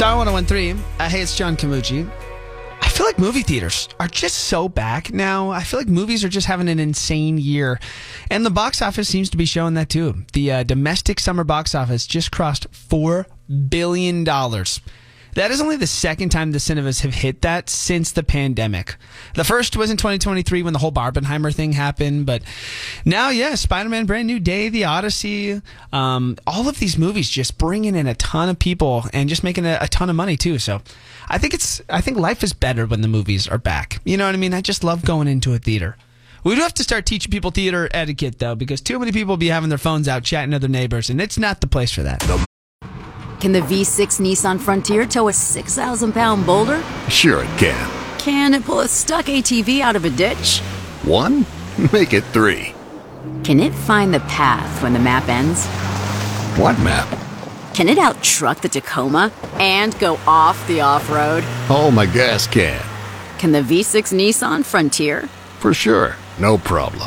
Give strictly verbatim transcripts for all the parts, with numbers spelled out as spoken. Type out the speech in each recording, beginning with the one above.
Star one oh one three. Uh, hey, it's John Camucci. I feel like movie theaters are just so back now. I feel like movies are just having an insane year. And the box office seems to be showing that too. The uh, domestic summer box office just crossed four billion dollars. That is only the second time the cinemas have hit that since the pandemic. The first was in twenty twenty-three when the whole Barbenheimer thing happened. But now, yeah, Spider-Man Brand New Day, The Odyssey, um, all of these movies just bringing in a ton of people and just making a, a ton of money too. So I think it's I think life is better when the movies are back. You know what I mean? I just love going into a theater. We do have to start teaching people theater etiquette, though, because too many people be having their phones out chatting to their neighbors, and it's not the place for that. Can the V six Nissan Frontier tow a six thousand pound boulder? Sure it can. Can it pull a stuck A T V out of a ditch? One? Make it three. Can it find the path when the map ends? What map? Can it out-truck the Tacoma and go off the off-road? Oh, my gas can. Can the V six Nissan Frontier? For sure. No problem.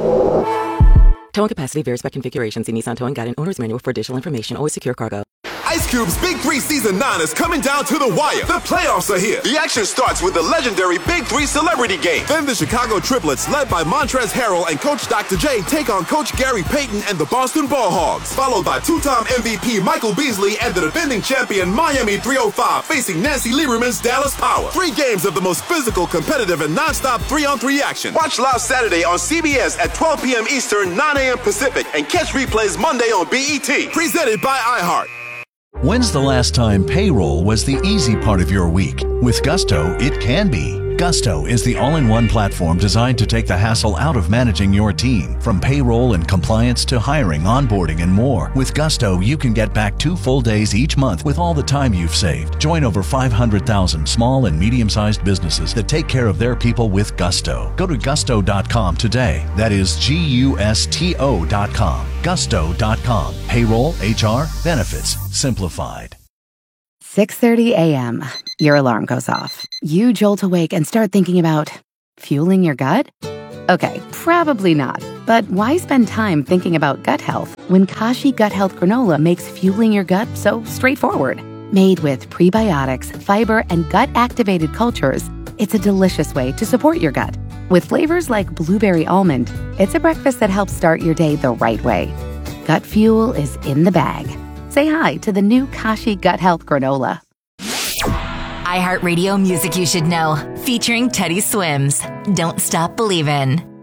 Towing capacity varies by configuration. See Nissan Towing Guide and Owner's Manual for additional information. Always secure cargo. Ice Cube's Big Three Season nine is coming down to the wire. The playoffs are here. The action starts with the legendary Big Three Celebrity Game. Then the Chicago Triplets, led by Montrezl Harrell and Coach Doctor J, take on Coach Gary Payton and the Boston Ball Hogs. Followed by two-time M V P Michael Beasley and the defending champion Miami three oh five facing Nancy Lieberman's Dallas Power. Three games of the most physical, competitive, and non-stop three-on-three action. Watch live Saturday on C B S at twelve p.m. Eastern, nine a.m. Pacific, and catch replays Monday on B E T. Presented by iHeart. When's the last time payroll was the easy part of your week? With Gusto, it can be. Gusto is the all-in-one platform designed to take the hassle out of managing your team. From payroll and compliance to hiring, onboarding, and more. With Gusto, you can get back two full days each month with all the time you've saved. Join over five hundred thousand small and medium-sized businesses that take care of their people with Gusto. Go to gusto dot com today. That is G U S T O dot com. gusto dot com. Payroll, H R, benefits, simplified. six thirty a.m. Your alarm goes off. You jolt awake and start thinking about fueling your gut? Okay, probably not. But why spend time thinking about gut health when Kashi Gut Health Granola makes fueling your gut so straightforward? Made with prebiotics, fiber, and gut-activated cultures, it's a delicious way to support your gut. With flavors like blueberry almond, it's a breakfast that helps start your day the right way. Gut fuel is in the bag. Say hi to the new Kashi Gut Health Granola. iHeartRadio Music You Should Know, featuring Teddy Swims. Don't Stop Believin'.